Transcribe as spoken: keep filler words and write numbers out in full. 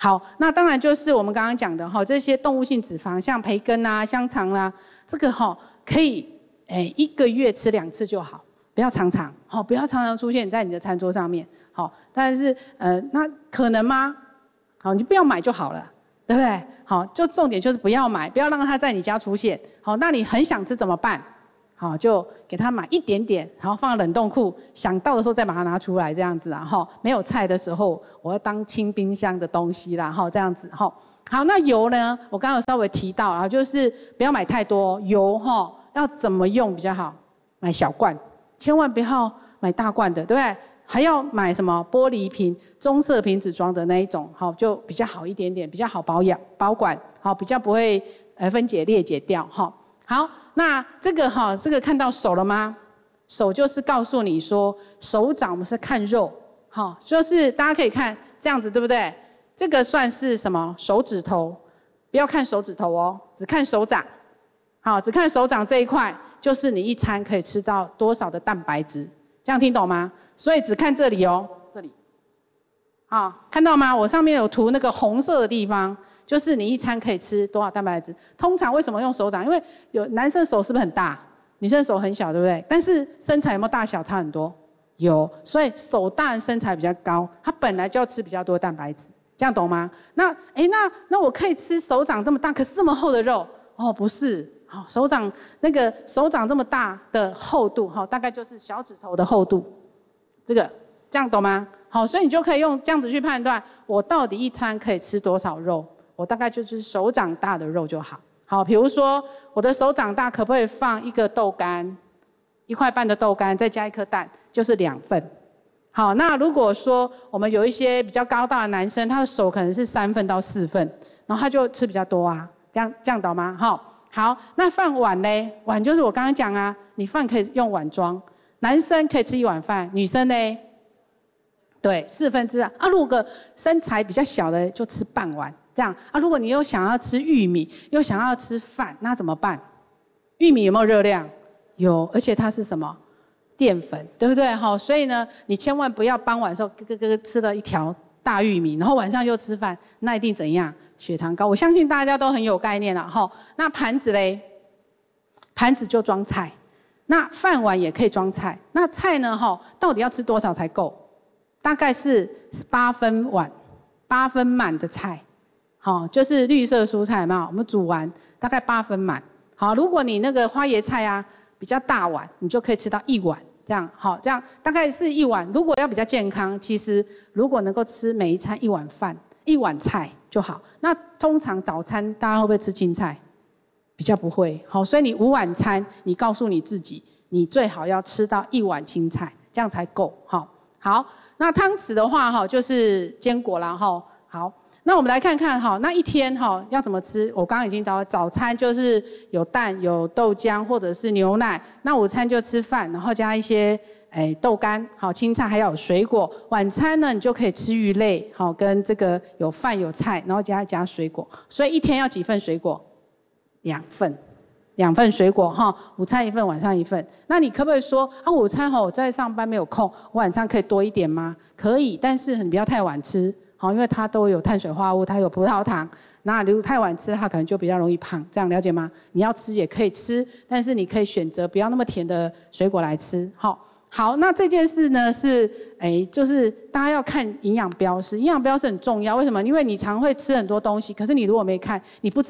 好，那当然就是我们刚刚讲的哈，这些动物性脂肪，像培根啊、香肠啦、啊，这个哈可以诶一个月吃两次就好，不要常常，好，不要常常出现在你的餐桌上面，好，但是呃，那可能吗？好，你就不要买就好了，对不对？好，就重点就是不要买，不要让它在你家出现。好，那你很想吃怎么办？好，就给他买一点点，然后放冷冻库，想到的时候再把它拿出来，这样子啊，哈。没有菜的时候，我要当清冰箱的东西啦，哈，这样子哈。好，那油呢？我刚刚有稍微提到啊，就是不要买太多油哈，要怎么用比较好？买小罐，千万不要买大罐的，对不对？还要买什么玻璃瓶、棕色瓶子装的那一种，好，就比较好一点点，比较好保养、保管，好，比较不会呃分解裂解掉，哈。好，那这个哈，这个看到手了吗？手就是告诉你说，手掌我们是看肉，好，就是大家可以看这样子，对不对？这个算是什么？手指头，不要看手指头哦，只看手掌。好，只看手掌这一块，就是你一餐可以吃到多少的蛋白质，这样听懂吗？所以只看这里哦，这里，好，看到吗？我上面有涂那个红色的地方。就是你一餐可以吃多少蛋白质？通常为什么用手掌？因为有男生手是不是很大，女生手很小，对不对？但是身材有没有大小差很多？有，所以手大人身材比较高，他本来就要吃比较多蛋白质，这样懂吗？那哎，那那我可以吃手掌这么大，可是这么厚的肉？哦，不是，好，手掌那个手掌这么大的厚度，哈，大概就是小指头的厚度，这个这样懂吗？好，所以你就可以用这样子去判断，我到底一餐可以吃多少肉？我大概就是手掌大的肉就好。好，比如说我的手掌大，可不可以放一个豆干，一块半的豆干，再加一颗蛋，就是两份。好，那如果说我们有一些比较高大的男生，他的手可能是三份到四份，然后他就吃比较多啊，这样这样懂吗？好，好，那饭碗呢？碗就是我刚刚讲啊，你饭可以用碗装，男生可以吃一碗饭，女生呢？对，四分之二啊。如果身材比较小的，就吃半碗。这样啊，如果你又想要吃玉米，又想要吃饭，那怎么办？玉米有没有热量？有，而且它是什么？淀粉，对不对？好，所以呢，你千万不要傍晚的时候咯咯咯吃了一条大玉米，然后晚上又吃饭，那一定怎样？血糖高。我相信大家都很有概念了哈。那盘子嘞？盘子就装菜，那饭碗也可以装菜。那菜呢？哈，到底要吃多少才够？大概是八分碗，八分满的菜。好，就是绿色蔬菜嘛，我们煮完大概八分满。好，如果你那个花椰菜啊比较大碗，你就可以吃到一碗，这样好，这样大概是一碗。如果要比较健康，其实如果能够吃每一餐一碗饭、一碗菜就好。那通常早餐大家会不会吃青菜？比较不会。好，所以你午晚餐，你告诉你自己，你最好要吃到一碗青菜，这样才够。好，好，那汤匙的话，哈，就是坚果啦，哈，好。那我们来看看哈，那一天哈要怎么吃？我刚刚已经找早餐就是有蛋、有豆浆或者是牛奶。那午餐就吃饭，然后加一些诶豆干、好青菜，还有水果。晚餐呢，你就可以吃鱼类，好跟这个有饭有菜，然后加加水果。所以一天要几份水果？两份，两份水果哈，午餐一份，晚上一份。那你可不可以说啊，午餐哈我在上班没有空，我晚上可以多一点吗？可以，但是你不要太晚吃。好，因为它都有碳水化合物，它有葡萄糖。那如果太晚吃，它可能就比较容易胖，这样了解吗？你要吃也可以吃，但是你可以选择不要那么甜的水果来吃。好，好，那这件事呢是，哎，就是大家要看营养标示，营养标示很重要。为什么？因为你常会吃很多东西，可是你如果没看，你不知